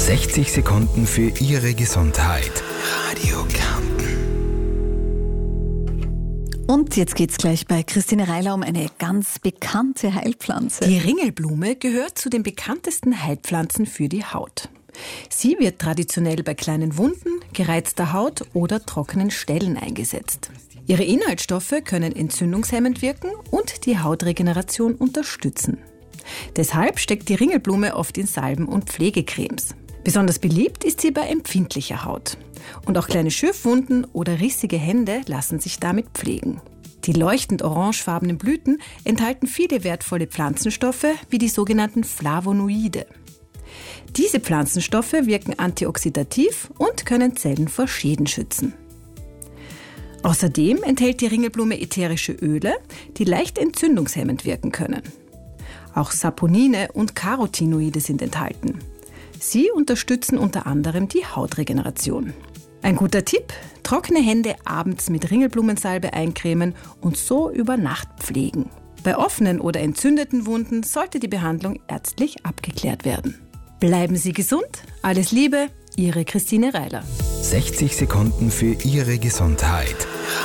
60 Sekunden für Ihre Gesundheit. Radio Kärnten. Und jetzt geht's gleich bei Christine Reiler um eine ganz bekannte Heilpflanze. Die Ringelblume gehört zu den bekanntesten Heilpflanzen für die Haut. Sie wird traditionell bei kleinen Wunden, gereizter Haut oder trockenen Stellen eingesetzt. Ihre Inhaltsstoffe können entzündungshemmend wirken und die Hautregeneration unterstützen. Deshalb steckt die Ringelblume oft in Salben und Pflegecremes. Besonders beliebt ist sie bei empfindlicher Haut. Und auch kleine Schürfwunden oder rissige Hände lassen sich damit pflegen. Die leuchtend orangefarbenen Blüten enthalten viele wertvolle Pflanzenstoffe wie die sogenannten Flavonoide. Diese Pflanzenstoffe wirken antioxidativ und können Zellen vor Schäden schützen. Außerdem enthält die Ringelblume ätherische Öle, die leicht entzündungshemmend wirken können. Auch Saponine und Carotinoide sind enthalten. Sie unterstützen unter anderem die Hautregeneration. Ein guter Tipp: trockene Hände abends mit Ringelblumensalbe eincremen und so über Nacht pflegen. Bei offenen oder entzündeten Wunden sollte die Behandlung ärztlich abgeklärt werden. Bleiben Sie gesund, alles Liebe, Ihre Christine Reiler. 60 Sekunden für Ihre Gesundheit.